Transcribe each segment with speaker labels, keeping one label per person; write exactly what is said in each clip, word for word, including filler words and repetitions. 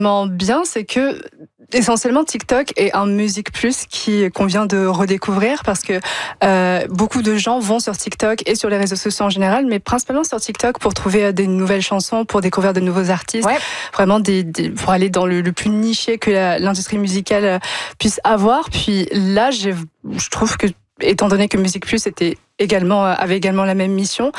Speaker 1: Bien, c'est que essentiellement TikTok est un Musique Plus qui qu'on vient de redécouvrir parce que euh, beaucoup de gens vont sur TikTok et sur les réseaux sociaux en général, mais principalement sur TikTok pour trouver des nouvelles chansons, pour découvrir de nouveaux artistes, ouais. vraiment des, des, pour aller dans le, le plus niché que la, l'industrie musicale puisse avoir. Puis là, j'ai, je trouve que étant donné que Musique Plus était également avait également la même mission.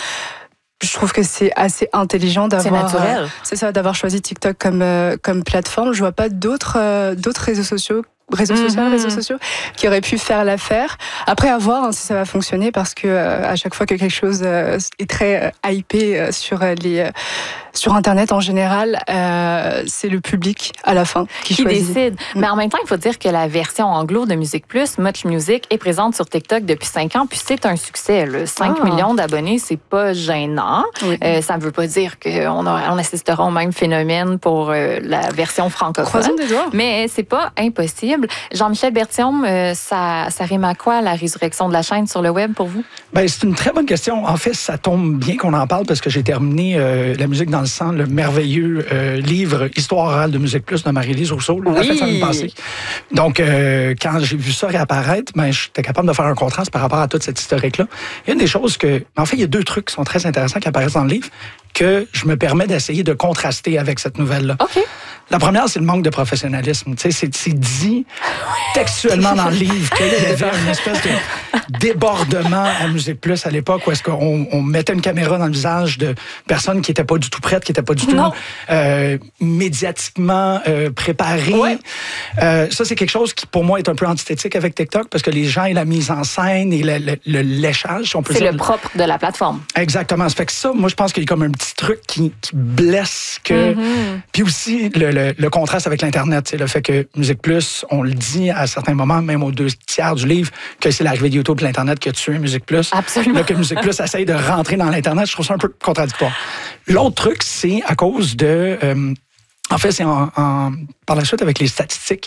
Speaker 1: Je trouve que c'est assez intelligent d'avoir,
Speaker 2: c'est naturel.
Speaker 1: Euh, c'est ça, d'avoir choisi TikTok comme euh, comme plateforme. Je vois pas d'autres euh, d'autres réseaux sociaux, réseaux sociaux, mm-hmm. réseaux sociaux qui auraient pu faire l'affaire. Après, à voir hein, si ça va fonctionner, parce que euh, à chaque fois que quelque chose euh, est très euh, hypé euh, sur les euh, sur Internet en général, euh, c'est le public à la fin qui,
Speaker 2: qui
Speaker 1: choisit.
Speaker 2: décide. Mm. Mais en même temps, il faut dire que la version anglo de Musique Plus, Much Music, est présente sur TikTok depuis cinq ans, puis c'est un succès. Là. cinq ah. millions d'abonnés, c'est pas gênant. Oui. Euh, ça ne veut pas dire qu'on on assistera au même phénomène pour euh, la version francophone.
Speaker 1: Croisons des doigts.
Speaker 2: Mais c'est pas impossible. Jean-Michel Berthiaume, euh, ça, ça rime à quoi, la résurrection de la chaîne sur le web pour vous?
Speaker 3: Ben, c'est une très bonne question. En fait, ça tombe bien qu'on en parle parce que j'ai terminé euh, La musique dans le sang, le merveilleux euh, livre Histoire orale de Musique Plus de Marie-Lise Rousseau.
Speaker 2: Oui.
Speaker 3: La fête semaine passée. Donc, euh, quand j'ai vu ça réapparaître, ben, j'étais capable de faire un contraste par rapport à toute cette historique-là. Il y a une des choses que... En fait, il y a deux trucs qui sont très intéressants qui apparaissent dans le livre que je me permets d'essayer de contraster avec cette nouvelle-là.
Speaker 2: OK.
Speaker 3: La première, c'est le manque de professionnalisme. Tu sais, c'est, c'est dit textuellement dans le livre qu'il y avait une espèce de débordement à Musique Plus à l'époque où est-ce qu'on on mettait une caméra dans le visage de personnes qui n'étaient pas du tout prêtes, qui n'étaient pas du tout euh, médiatiquement euh, préparées. Ouais. Euh, ça, c'est quelque chose qui, pour moi, est un peu antithétique avec TikTok parce que les gens et la mise en scène et le, le, le léchage, si on peut
Speaker 2: c'est
Speaker 3: dire...
Speaker 2: C'est le propre de la plateforme.
Speaker 3: Exactement. Ça fait que ça, moi, je pense qu'il y a comme un petit truc qui, qui blesse que... Mm-hmm. Puis aussi, le, le, le contraste avec l'Internet, c'est le fait que Musique Plus, on le dit à certains moments, même aux deux tiers du livre, que c'est l'arrivée de YouTube et l'Internet qui a tué Musique Plus.
Speaker 2: Absolument.
Speaker 3: Là, que Musique Plus essaye de rentrer dans l'Internet, je trouve ça un peu contradictoire. L'autre truc, c'est à cause de... Euh, en fait, c'est en, en, par la suite avec les statistiques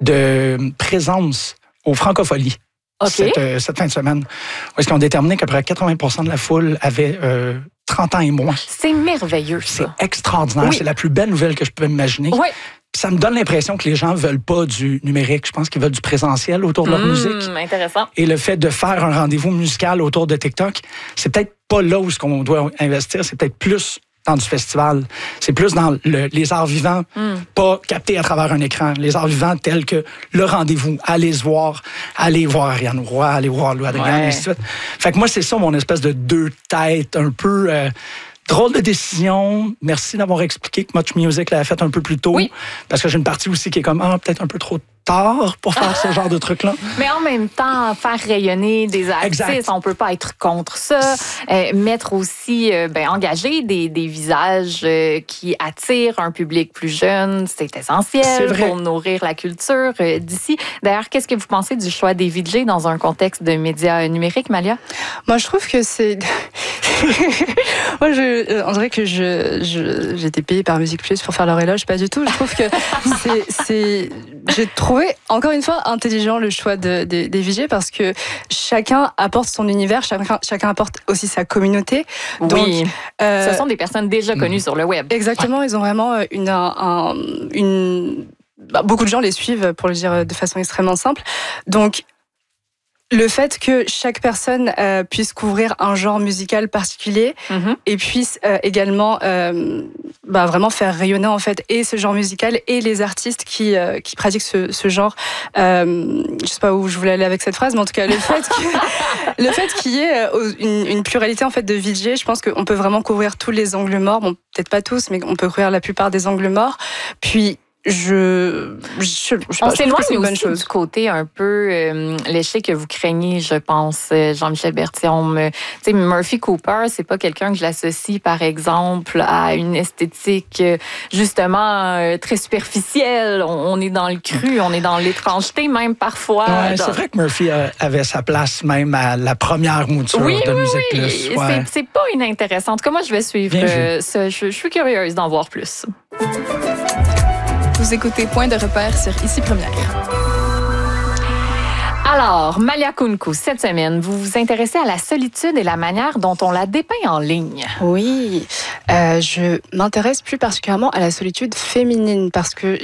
Speaker 3: de présence aux Francopholies.
Speaker 2: Okay.
Speaker 3: Cette, euh, cette fin de semaine, où est-ce qu'ils ont déterminé qu'à peu près quatre-vingts pour cent de la foule avait euh, trente ans et moins.
Speaker 2: C'est merveilleux, ça.
Speaker 3: C'est extraordinaire. Oui. C'est la plus belle nouvelle que je peux imaginer.
Speaker 2: Oui.
Speaker 3: Ça me donne l'impression que les gens veulent pas du numérique. Je pense qu'ils veulent du présentiel autour de leur
Speaker 2: mmh,
Speaker 3: musique.
Speaker 2: Intéressant.
Speaker 3: Et le fait de faire un rendez-vous musical autour de TikTok, c'est peut-être pas là où on doit investir. C'est peut-être plus dans du festival. C'est plus dans le, les arts vivants, mm. pas captés à travers un écran. Les arts vivants tels que le rendez-vous, aller se voir, aller voir Ariane Roy, aller voir Lou Adrien, ouais. et ainsi de suite. Fait que moi, c'est ça mon espèce de deux têtes, un peu... Euh, drôle de décision. Merci d'avoir expliqué que Much Music l'a fait un peu plus tôt. Oui. Parce que j'ai une partie aussi qui est comme, ah, peut-être un peu trop tard pour faire ce genre de truc-là.
Speaker 2: Mais en même temps, faire rayonner des artistes, exact. On peut pas être contre ça. Euh, mettre aussi, euh, ben, engager des, des visages euh, qui attirent un public plus jeune, c'est essentiel c'est vrai. Pour nourrir la culture euh, d'ici. D'ailleurs, qu'est-ce que vous pensez du choix des V J dans un contexte de médias numériques, Malia?
Speaker 1: Moi, je trouve que c'est... Moi, je, on dirait que je, je, j'ai été payée par Musique Plus pour faire leur éloge. Pas du tout. Je trouve que c'est... c'est... J'ai trouvé, encore une fois, intelligent le choix de, de, des V J parce que chacun apporte son univers, chacun, chacun apporte aussi sa communauté.
Speaker 2: Donc, oui, euh, ce sont des personnes déjà connues mmh. sur le web.
Speaker 1: Exactement, ouais. Ils ont vraiment une... Un, un, une bah, beaucoup de gens les suivent, pour le dire de façon extrêmement simple. Donc, le fait que chaque personne euh, puisse couvrir un genre musical particulier mm-hmm. et puisse euh, également euh, bah, vraiment faire rayonner en fait et ce genre musical et les artistes qui euh, qui pratiquent ce, ce genre. Euh, je sais pas où je voulais aller avec cette phrase, mais en tout cas le fait que, le fait qu'il y ait une, une pluralité en fait de V J, je pense qu'on peut vraiment couvrir tous les angles morts. Bon, peut-être pas tous, mais on peut couvrir la plupart des angles morts. Puis Je, je, je, je
Speaker 2: On s'éloigne aussi bonne chose. Du côté un peu euh, léché que vous craignez, je pense, Jean-Michel Berthiaume. Tu sais, Murphy Cooper, c'est pas quelqu'un que je l'associe, par exemple, à une esthétique justement euh, très superficielle. On, on est dans le cru, on est dans l'étrangeté, même parfois.
Speaker 3: Ouais,
Speaker 2: dans...
Speaker 3: C'est vrai que Murphy avait sa place même à la première mouture
Speaker 2: oui,
Speaker 3: de
Speaker 2: oui,
Speaker 3: Musique
Speaker 2: oui.
Speaker 3: Plus. Ouais.
Speaker 2: C'est, c'est pas inintéressant. En tout cas, moi, je vais suivre euh, ce. Je, je suis curieuse d'en voir plus.
Speaker 4: Vous écoutez Point de repère sur Ici Première.
Speaker 2: Alors, Malia Kunku, cette semaine, vous vous intéressez à la solitude et la manière dont on la dépeint en ligne.
Speaker 1: Oui, euh, je m'intéresse plus particulièrement à la solitude féminine parce que